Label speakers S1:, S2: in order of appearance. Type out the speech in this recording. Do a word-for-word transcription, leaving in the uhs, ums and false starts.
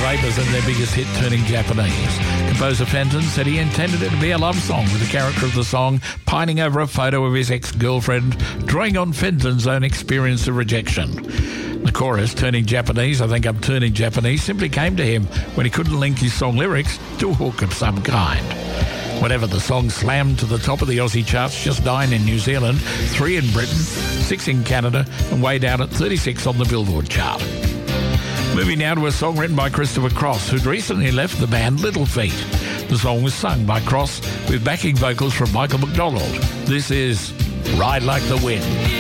S1: Rapers and their biggest hit, Turning Japanese. Composer Fenton said he intended it to be a love song, with the character of the song pining over a photo of his ex-girlfriend, drawing on Fenton's own experience of rejection. The chorus, Turning Japanese, I think I'm turning Japanese, simply came to him when he couldn't link his song lyrics to a hook of some kind. Whatever, the song slammed to the top of the Aussie charts, just nine in New Zealand, three in Britain, six in Canada, and way down at thirty-six on the Billboard chart. Moving now to a song written by Christopher Cross, who'd recently left the band Little Feat. The song was sung by Cross with backing vocals from Michael McDonald. This is Ride Like the Wind.